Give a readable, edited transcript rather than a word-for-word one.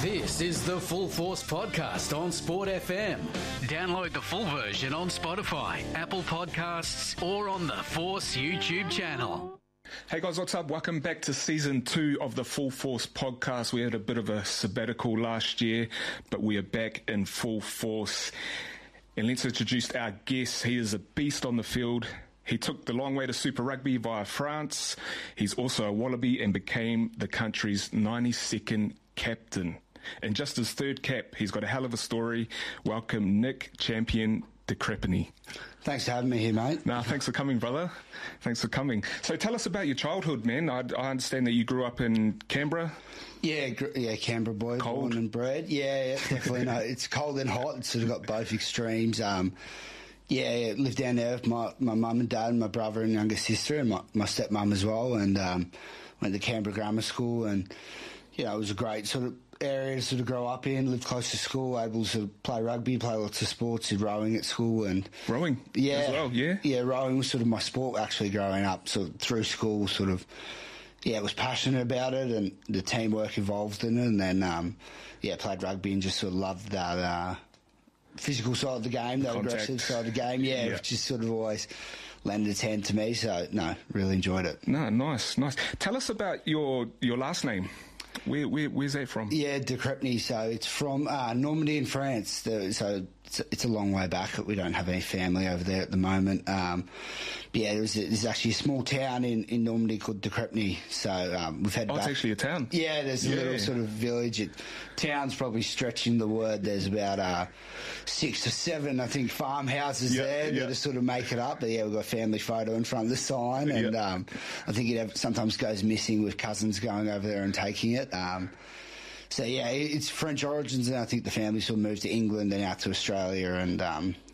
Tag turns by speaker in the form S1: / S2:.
S1: This is the Full Force Podcast on Sport FM. Download the full version on Spotify, Apple Podcasts, or on the Force YouTube channel.
S2: Hey guys, what's up? Welcome back to Season 2 of the Full Force Podcast. We had a bit of a sabbatical last year, but we are back in full force. And let's introduce our guest. He is a beast on the field. He took the long way to Super Rugby via France. He's also a Wallaby and became the country's 92nd captain. In just his third cap, he's got a hell of a story. Welcome, Nick Champion de Crespigny.
S3: Thanks for having me here, mate.
S2: No, thanks for coming, brother. Thanks for coming. So tell us about your childhood, man. I understand that you grew up in Canberra.
S3: Yeah, Canberra boy,
S2: Cold.
S3: born and bred. Yeah, definitely. No, it's cold and hot. It's sort of got both extremes. Lived down there with my mum and dad and my brother and younger sister and my stepmum as well, and went to Canberra Grammar School, and it was a great sort of area to sort of grow up in, live close to school, able to play rugby, play lots of sports, did rowing at school. And
S2: rowing as well, yeah? Yeah,
S3: rowing was sort of my sport actually growing up, sort of through school, sort of, was passionate about it, and the teamwork involved in it, and then, played rugby and just sort of loved that physical side of the game, that aggressive side of the game, which just sort of always lended its hand to me, so, really enjoyed it.
S2: No, nice. Tell us about your last name. Where's that from?
S3: Yeah, de Crespigny. So it's from Normandy in France. So it's a long way back. We don't have any family over there at the moment. There's actually a small town in Normandy called de Crespigny. So we've had.
S2: It's actually a town.
S3: Yeah, there's a little sort of village. Town's probably stretching the word. There's about 6 or 7, I think, farmhouses there that sort of make it up. But we've got a family photo in front of the sign, and I think it sometimes goes missing with cousins going over there and taking it. It's French origins, and I think the family sort of moved to England and out to Australia, and